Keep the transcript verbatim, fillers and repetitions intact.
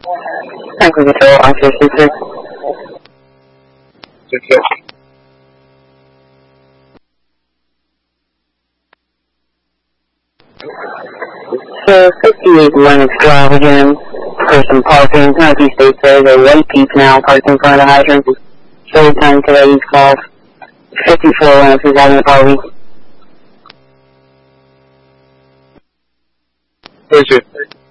Franklin Patrol, Officer six. six six. So, fifty-eight Lennox Drive again. Person parking, Northeast State says a white Jeep now parked in front of the hydrant. Third time today he's called. fifty-four Lennox is having a party. Where's it?